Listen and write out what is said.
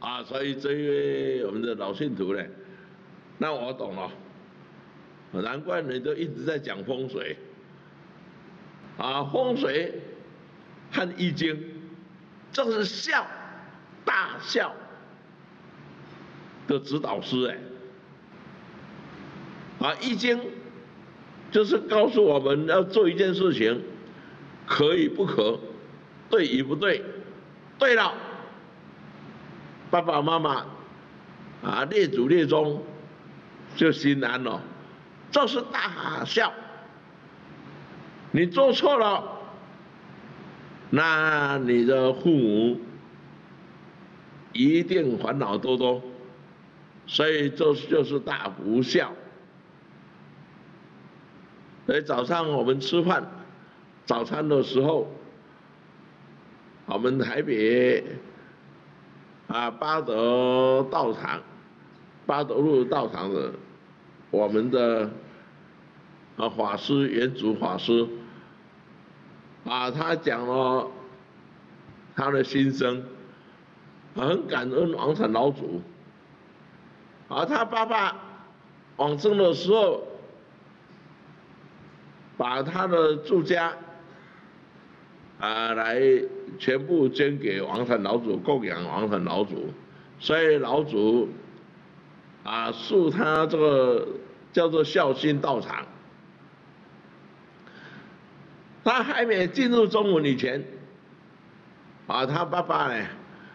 所以这一位我们的老信徒呢，那我懂了，难怪你都一直在讲风水，风水和易经，这是孝，大孝的指导师易经就是告诉我们要做一件事情，可与不可，对与不对，对了。爸爸妈妈列祖列宗就心安了，这是大孝。你做错了，那你的父母一定烦恼多多，所以这就是大不孝。所以早上我们吃饭早餐的时候，我们台北八德道场，八德路道场的我们的法师圆祖法师他讲了他的心声，很感恩王禅老祖他爸爸往生的时候，把他的住家来全部捐给王禅老祖，供养王禅老祖，所以老祖树他这个叫做孝心道场。他还没进入中文以前他爸爸呢